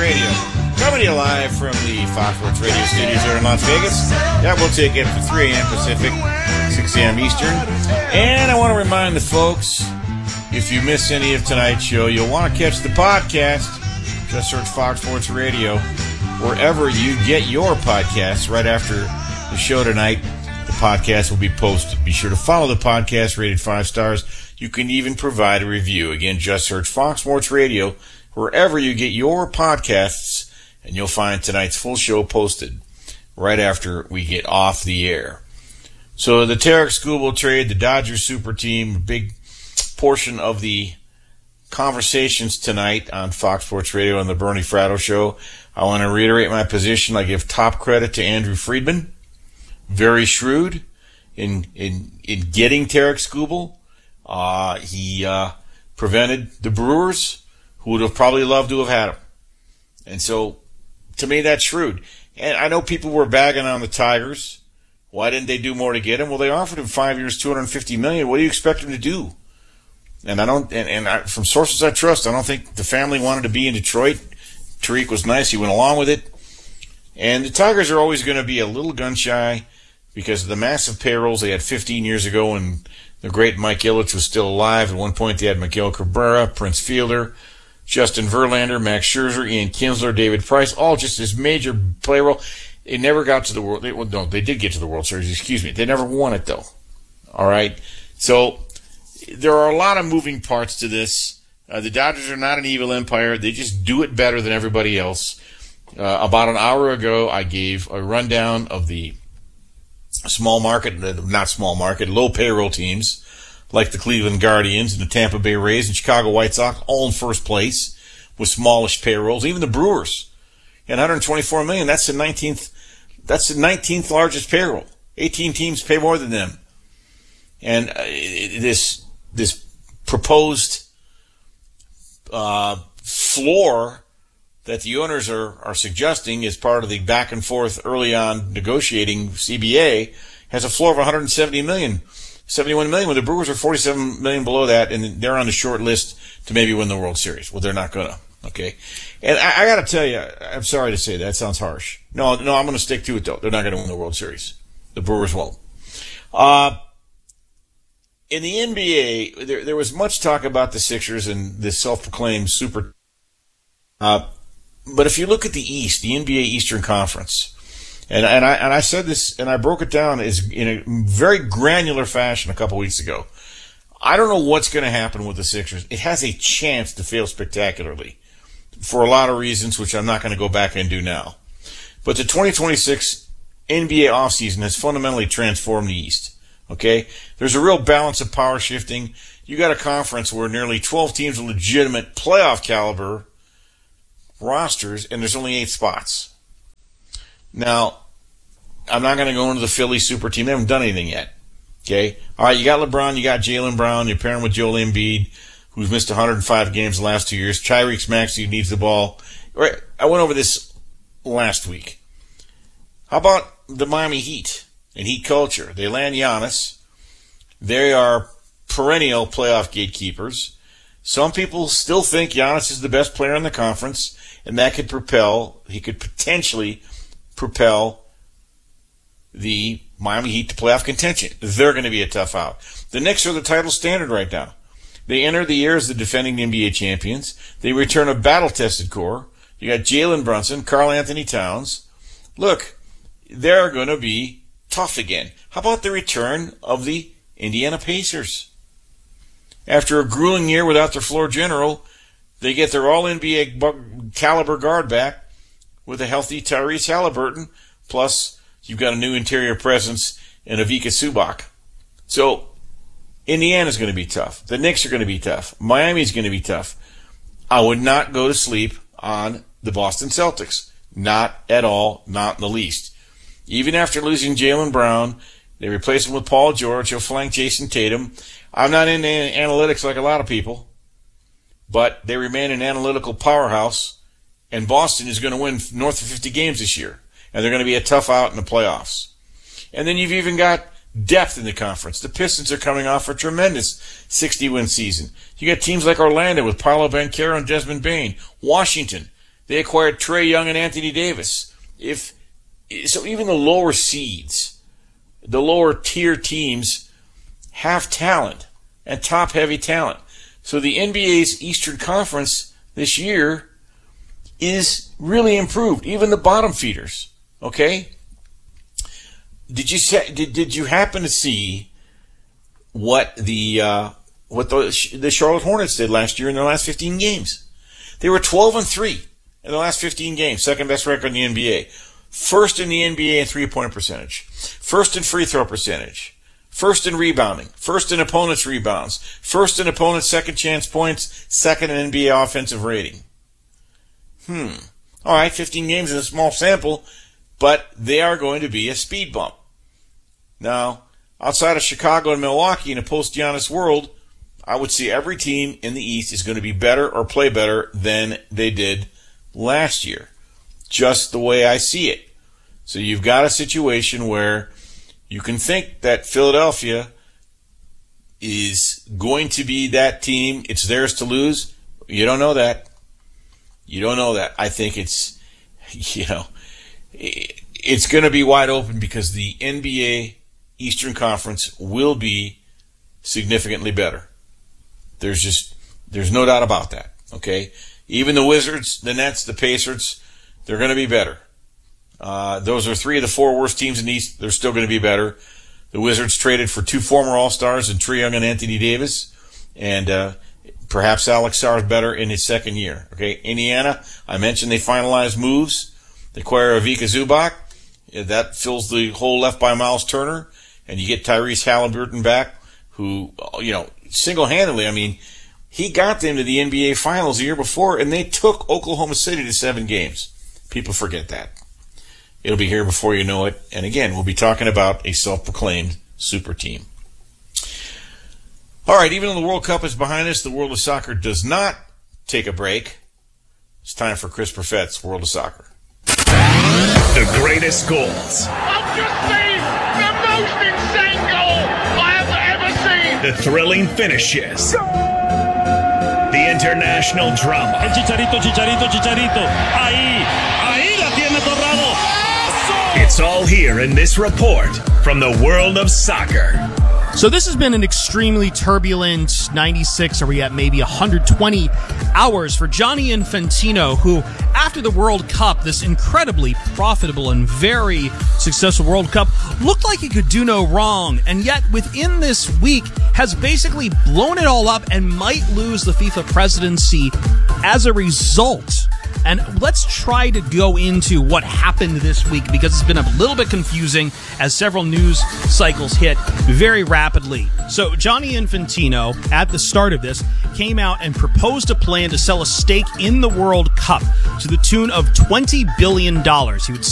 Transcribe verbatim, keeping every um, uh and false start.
Radio. Coming to you live from the Fox Sports Radio studios here in Las Vegas. That will take you up to three a.m. Pacific, six a.m. Eastern. And I want to remind the folks, if you miss any of tonight's show, you'll want to catch the podcast. Just search Fox Sports Radio wherever you get your podcasts. Right after the show tonight, the podcast will be posted. Be sure to follow the podcast, rated five stars. You can even provide a review. Again, just search Fox Sports Radio wherever you get your podcasts, and you'll find tonight's full show posted right after we get off the air. So the Tarik Skubal trade, the Dodgers super team, a big portion of the conversations tonight on Fox Sports Radio and the Bernie Fratto Show. I want to reiterate my position. I give top credit to Andrew Friedman. Very shrewd in in, in getting Tarik Skubal. Uh, he uh, prevented the Brewers, who would have probably loved to have had him. And so, to me, that's shrewd. And I know people were bagging on the Tigers. Why didn't they do more to get him? Well, they offered him five years, two hundred fifty million dollars. What do you expect him to do? And I don't. And, and I, from sources I trust, I don't think the family wanted to be in Detroit. Tarik was nice. He went along with it. And the Tigers are always going to be a little gun shy because of the massive payrolls they had fifteen years ago, when the great Mike Ilitch was still alive. At one point, they had Miguel Cabrera, Prince Fielder, Justin Verlander, Max Scherzer, Ian Kinsler, David Price, all just this major payroll. They never got to the World. They, well, no, they did get to the World Series. Excuse me. They never won it, though. All right. So there are a lot of moving parts to this. Uh, the Dodgers are not an evil empire. They just do it better than everybody else. Uh, about an hour ago, I gave a rundown of the small market, not small market, low payroll teams like the Cleveland Guardians and the Tampa Bay Rays and Chicago White Sox, all in first place with smallish payrolls. Even the Brewers, at one hundred twenty-four million dollars, that's the nineteenth. That's the nineteenth largest payroll. eighteen teams pay more than them, and uh, this this proposed uh, floor that the owners are, are suggesting as part of the back and forth early on negotiating C B A has a floor of one hundred seventy million dollars, seventy-one million dollars, when the Brewers are forty-seven million dollars below that, and they're on the short list to maybe win the World Series. Well, they're not going to. Okay. And I, I got to tell you, I'm sorry to say that. That sounds harsh. No, no, I'm going to stick to it, though. They're not going to win the World Series. The Brewers won't. Uh, in the N B A, there, there was much talk about the Sixers and the self-proclaimed super. Uh, but if you look at the East, the N B A Eastern Conference, and, and I and I said this, and I broke it down as in a very granular fashion a couple weeks ago. I don't know what's going to happen with the Sixers. It has a chance to fail spectacularly for a lot of reasons, which I'm not going to go back and do now. But the twenty twenty-six N B A offseason has fundamentally transformed the East. Okay? There's a real balance of power shifting. You got a conference where nearly twelve teams are legitimate playoff caliber rosters, and there's only eight spots. Now, I'm not going to go into the Philly super team. They haven't done anything yet. Okay? All right, you got LeBron, you got Jaylen Brown, you're pairing with Joel Embiid, who's missed one hundred five games the last two years. Tyrese Maxey needs the ball. Right, I went over this last week. How about the Miami Heat and Heat culture? They land Giannis. They are perennial playoff gatekeepers. Some people still think Giannis is the best player in the conference, and that could propel, he could potentially propel the Miami Heat to playoff contention. They're going to be a tough out. The Knicks are the title standard right now. They enter the year as the defending N B A champions. They return a battle-tested core. You got Jalen Brunson, Karl Anthony Towns. Look, they're going to be tough again. How about the return of the Indiana Pacers? After a grueling year without their floor general, they get their all-N B A caliber guard back with a healthy Tyrese Halliburton, plus you've got a new interior presence in Ivica Zubac. So, Indiana's going to be tough. The Knicks are going to be tough. Miami's going to be tough. I would not go to sleep on the Boston Celtics. Not at all, not in the least. Even after losing Jaylen Brown, they replace him with Paul George. He'll flank Jason Tatum. I'm not into analytics like a lot of people, but they remain an analytical powerhouse, and Boston is going to win north of fifty games this year, and they're going to be a tough out in the playoffs. And then you've even got depth in the conference. The Pistons are coming off a tremendous sixty-win season. You got teams like Orlando with Paolo Banchero and Desmond Bane. Washington, They acquired Trae Young and Anthony Davis. If so, even the lower seeds, the lower tier teams, have talent and top-heavy talent. So the N B A's Eastern Conference this year is really improved. Even the bottom feeders. Okay. Did you say, did did you happen to see what the uh, what the the Charlotte Hornets did last year in their last fifteen games? They were twelve and three in the last fifteen games, second best record in the N B A, first in the N B A in three point percentage, first in free throw percentage, first in rebounding, first in opponents' rebounds, first in opponents' second chance points, second in N B A offensive rating. Hmm. All right, fifteen games is a small sample, but they are going to be a speed bump. Now, outside of Chicago and Milwaukee in a post-Giannis world, I would see every team in the East is going to be better or play better than they did last year. Just the way I see it. So you've got a situation where you can think that Philadelphia is going to be that team. It's theirs to lose. You don't know that. You don't know that. I think it's, you know, it's going to be wide open because the N B A Eastern Conference will be significantly better. There's just, there's no doubt about that, okay? Even the Wizards, the Nets, the Pacers, they're going to be better. Uh, those are three of the four worst teams in the East. They're still going to be better. The Wizards traded for two former All-Stars in Trae Young and Anthony Davis, and uh, perhaps Alex Sarr is better in his second year, okay? Indiana, I mentioned they finalized moves. They acquire Ivica Zubac. That fills the hole left by Miles Turner. And you get Tyrese Halliburton back, who, you know, single-handedly, I mean, he got them to the N B A Finals the year before, and they took Oklahoma City to seven games. People forget that. It'll be here before you know it. And again, we'll be talking about a self-proclaimed super team. All right, even though the World Cup is behind us, the world of soccer does not take a break. It's time for Chris Perfett's World of Soccer. The greatest goals. I've just seen the most insane goal I have ever seen. The thrilling finishes. The international drama. El Chicharito, Chicharito, Chicharito. Ahí, ahí la tiene Torrado. It's all here in this report from the world of soccer. So this has been an extremely turbulent ninety-six, are we at maybe one hundred twenty hours for Gianni Infantino, who, after the World Cup, this incredibly profitable and very successful World Cup, looked like he could do no wrong, and yet within this week has basically blown it all up and might lose the FIFA presidency as a result. And let's try to go into what happened this week, because it's been a little bit confusing as several news cycles hit very rapidly. So Gianni Infantino, at the start of this, came out and proposed a plan to sell a stake in the World Cup to the tune of twenty billion dollars. He would